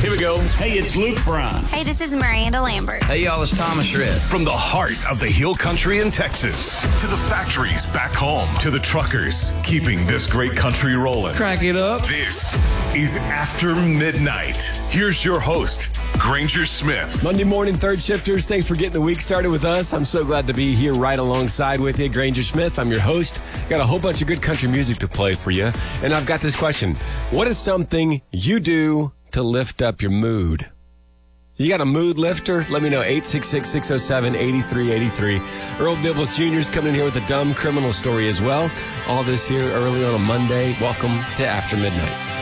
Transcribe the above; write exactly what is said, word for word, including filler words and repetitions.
Here we go. Hey, it's Luke Bryan. Hey, this is Miranda Lambert. Hey, y'all, it's Thomas Rhett. From the heart of the Hill Country in Texas to the factories back home to the truckers keeping this great country rolling. Crank it up. This is After Midnight. Here's your host, Granger Smith. Monday morning, third shifters. Thanks for getting the week started with us. I'm so glad to be here right alongside with you. Granger Smith, I'm your host. Got a whole bunch of good country music to play for you. And I've got this question. What is something you do to lift up your mood? You got a mood lifter? Let me know. eight six six, six oh seven, eight three eight three. Earl Dibbles Junior is coming in here with a dumb criminal story as well. All this here early on a Monday. Welcome to After Midnight.